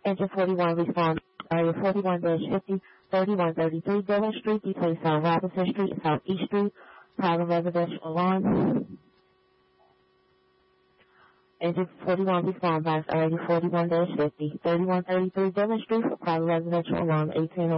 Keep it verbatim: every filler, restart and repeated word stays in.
Engine forty-one respond area forty-one fifty, thirty-one thirty-three Dillon Street between South Robinson Street and Southeast Street. Private residential alarm. Engine forty-one respond by area forty-one fifty, thirty-one thirty-three Dillon Street for private residential alarm eighteen